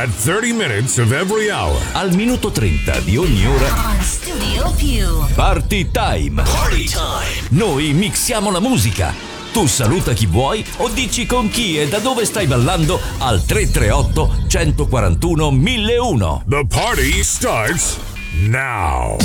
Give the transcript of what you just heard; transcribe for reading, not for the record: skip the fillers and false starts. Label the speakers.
Speaker 1: at 30 minutes of every hour.
Speaker 2: Al minuto 30 di ogni ora.
Speaker 3: Studio Più.
Speaker 2: Party time.
Speaker 4: Party time.
Speaker 2: Noi mixiamo la musica. Tu saluta chi vuoi o dici con chi e da dove stai ballando al 338 141 1001.
Speaker 1: The party starts now.